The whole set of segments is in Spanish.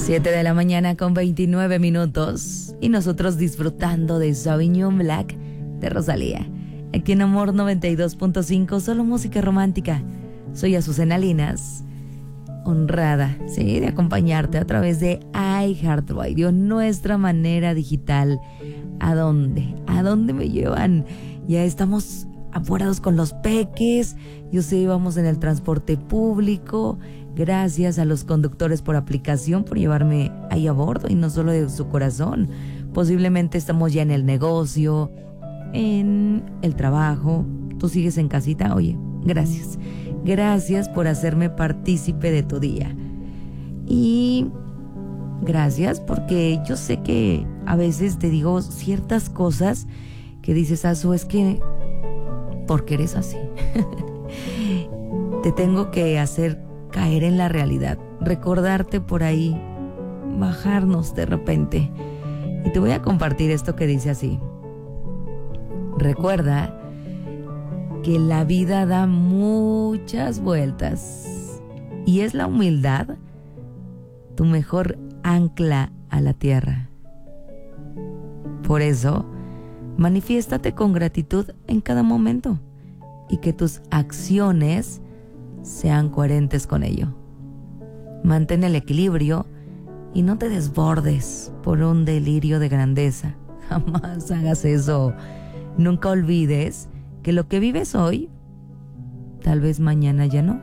7 de la mañana con 29 minutos y nosotros disfrutando de Sauvignon Black de Rosalía. Aquí en Amor 92.5, solo música romántica. Soy Azucena Linas, honrada, sí, de acompañarte a través de iHeartRadio, nuestra manera digital. ¿A dónde? ¿A dónde me llevan? Ya estamos apurados con los peques. Yo sé, vamos en el transporte público. Gracias a los conductores por aplicación, por llevarme ahí a bordo y no solo de su corazón. Posiblemente estamos ya en el negocio, en el trabajo. Tú sigues en casita. Oye, gracias. Gracias por hacerme partícipe de tu día. Y gracias porque yo sé que a veces te digo ciertas cosas que dices, Azu, es que porque eres así. Te tengo que hacer caer en la realidad, recordarte por ahí, bajarnos de repente. Y te voy a compartir esto que dice así: recuerda que la vida da muchas vueltas y es la humildad tu mejor ancla a la tierra. Por eso, manifiéstate con gratitud en cada momento y que tus acciones sean coherentes con ello. Mantén el equilibrio y no te desbordes por un delirio de grandeza. Jamás hagas eso. Nunca olvides que lo que vives hoy, tal vez mañana ya no.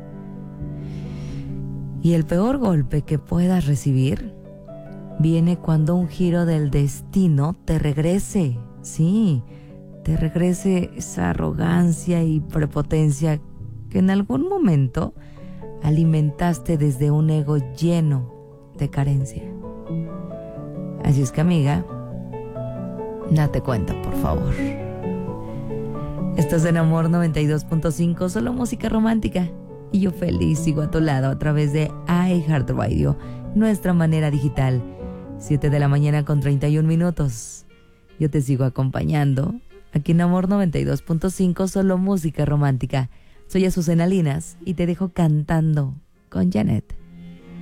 Y el peor golpe que puedas recibir viene cuando un giro del destino te regrese. Sí, te regrese esa arrogancia y prepotencia que en algún momento alimentaste desde un ego lleno de carencia. Así es que, amiga, date cuenta, por favor. Estás en Amor 92.5, solo música romántica. Y yo feliz sigo a tu lado a través de iHeartRadio, nuestra manera digital. 7 de la mañana con 31 minutos. Yo te sigo acompañando aquí en Amor 92.5, solo música romántica. Soy Azucena Linas y te dejo cantando con Janet.